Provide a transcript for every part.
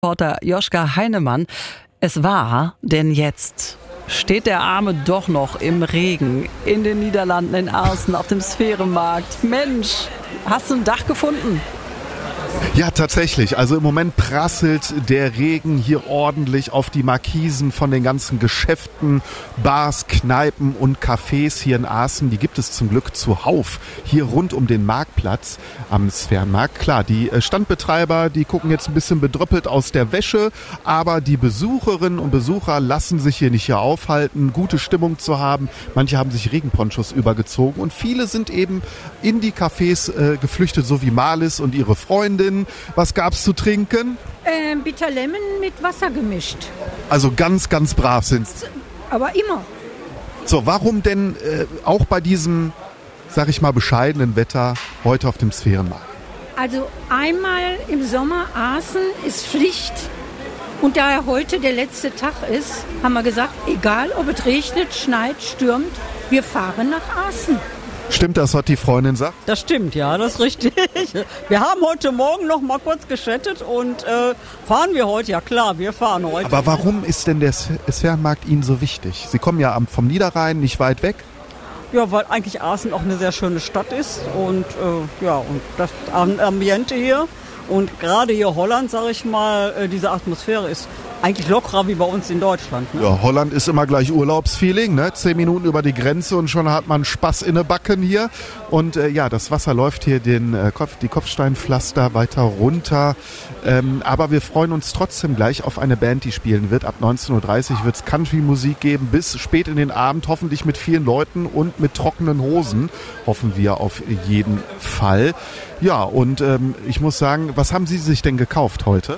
Reporter Joschka Heinemann. Es war, denn jetzt steht der Arme doch noch im Regen in den Niederlanden, in Aarsen, auf dem Sphärenmarkt. Mensch, hast du ein Dach gefunden? Ja, tatsächlich. Also im Moment prasselt der Regen hier ordentlich auf die Markisen von den ganzen Geschäften, Bars, Kneipen und Cafés hier in Aarsen. Die gibt es zum Glück zuhauf hier rund um den Marktplatz am Sphärenmarkt. Klar, die Standbetreiber, die gucken jetzt ein bisschen bedröppelt aus der Wäsche, aber die Besucherinnen und Besucher lassen sich hier nicht aufhalten, gute Stimmung zu haben. Manche haben sich Regenponchos übergezogen und viele sind eben in die Cafés geflüchtet, so wie Marlis und ihre Freundin. Was gab's zu trinken? Bitter Lemon mit Wasser gemischt. Also ganz, ganz brav sind. Aber immer. So, warum denn auch bei diesem, sag ich mal, bescheidenen Wetter heute auf dem Sphärenmarkt? Also einmal im Sommer Aarsen ist Pflicht. Und da heute der letzte Tag ist, haben wir gesagt, egal ob es regnet, schneit, stürmt, wir fahren nach Aarsen. Stimmt das, was die Freundin sagt? Das stimmt, ja, das ist richtig. Wir haben heute Morgen noch mal kurz geschattet und fahren wir heute? Ja klar, wir fahren heute. Aber warum ist denn der Sphärenmarkt Ihnen so wichtig? Sie kommen ja vom Niederrhein, nicht weit weg. Ja, weil eigentlich Aarsen auch eine sehr schöne Stadt ist und und das Ambiente hier und gerade hier Holland, sage ich mal, diese Atmosphäre ist eigentlich lockerer wie bei uns in Deutschland. Ne? Ja, Holland ist immer gleich Urlaubsfeeling, ne? 10 Minuten über die Grenze und schon hat man Spaß in den Backen hier. Und das Wasser läuft hier die Kopfsteinpflaster weiter runter. Aber wir freuen uns trotzdem gleich auf eine Band, die spielen wird. Ab 19.30 Uhr wird es Country-Musik geben, bis spät in den Abend, hoffentlich mit vielen Leuten und mit trockenen Hosen, hoffen wir auf jeden Fall. Ja, und ich muss sagen, was haben Sie sich denn gekauft heute?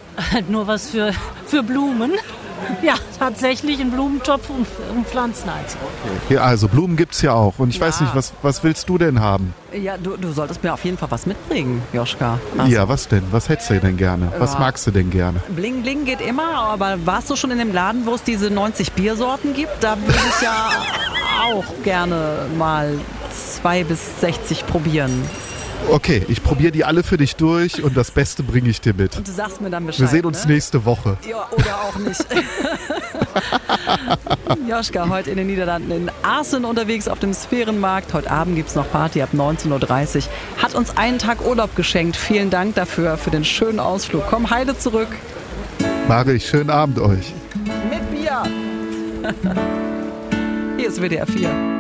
Nur was für Blumen. Ja, tatsächlich ein Blumentopf und Pflanzenheiz. Okay, also Blumen gibt's ja auch. Und ich weiß nicht, was willst du denn haben? Ja, du solltest mir auf jeden Fall was mitbringen, Joschka. Also, ja, was denn? Was hättest du denn gerne? Was magst du denn gerne? Bling Bling geht immer, aber warst du schon in dem Laden, wo es diese 90 Biersorten gibt? Da würde ich ja auch gerne mal 2 bis 60 probieren. Okay, ich probiere die alle für dich durch und das Beste bringe ich dir mit. Und du sagst mir dann Bescheid. Wir sehen uns nächste Woche. Ja, oder auch nicht. Joschka, heute in den Niederlanden in Aarsen unterwegs auf dem Sphärenmarkt. Heute Abend gibt es noch Party ab 19.30 Uhr. Hat uns einen Tag Urlaub geschenkt. Vielen Dank dafür, für den schönen Ausflug. Komm heile zurück. Mach ich. Schönen Abend euch. Mit Bier. Hier ist WDR 4.